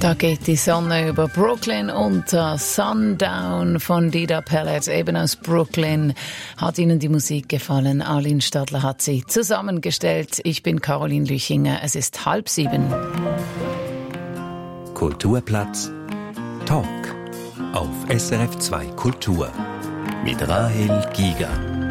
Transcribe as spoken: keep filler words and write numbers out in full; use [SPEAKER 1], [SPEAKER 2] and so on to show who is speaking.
[SPEAKER 1] Da geht die Sonne über Brooklyn unter. Sundown von Dida Pellet, eben aus Brooklyn. Hat Ihnen die Musik gefallen? Arlene Stadler hat sie zusammengestellt. Ich bin Caroline Lüchinger. Es ist halb sieben.
[SPEAKER 2] Kulturplatz Talk auf S R F zwei Kultur mit Rahel Giger.